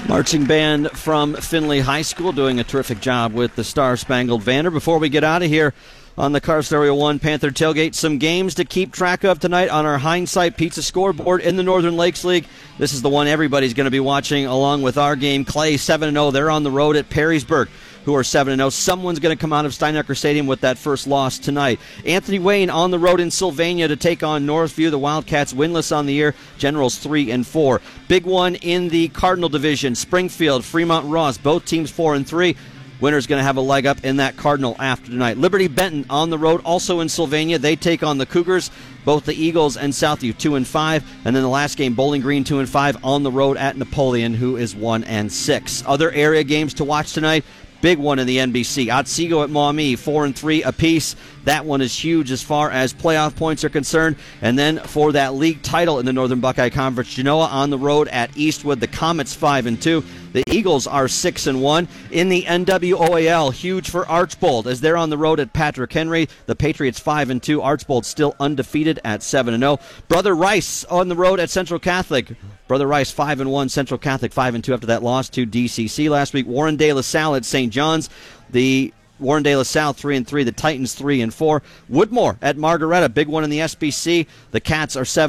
Marching band from Findlay High School doing a terrific job with the Star Spangled Banner. Before we get out of here on the Car Stereo 1 Panther Tailgate, some games to keep track of tonight on our Hindsight Pizza scoreboard in the Northern Lakes League. This is the one everybody's going to be watching along with our game. Clay 7-0. They're on the road at Perrysburg, who are 7-0. Someone's going to come out of Steinecker Stadium with that first loss tonight. Anthony Wayne on the road in Sylvania to take on Northview. The Wildcats winless on the year. Generals 3-4. Big one in the Cardinal Division. Springfield, Fremont Ross, both teams 4-3. Winner's going to have a leg up in that Cardinal after tonight. Liberty Benton on the road, also in Sylvania. They take on the Cougars. Both the Eagles and Southview 2-5. And then the last game, Bowling Green 2-5 on the road at Napoleon, who is 1-6. Other area games to watch tonight. Big one in the NBC. Otsego at Maumee, 4-3 apiece. That one is huge as far as playoff points are concerned. And then for that league title in the Northern Buckeye Conference, Genoa on the road at Eastwood. The Comets 5-2. The Eagles are 6-1. In the NWOAL, huge for Archbold as they're on the road at Patrick Henry. The Patriots 5-2. Archbold still undefeated at 7-0. Brother Rice on the road at Central Catholic. Brother Rice 5-1. Central Catholic 5-2 after that loss to DCC last week. Warren De La Salle at St. John's. The Warren De La Salle 3-3. The Titans 3-4. Woodmore at Margaretta. Big one in the SBC. The Cats are 7.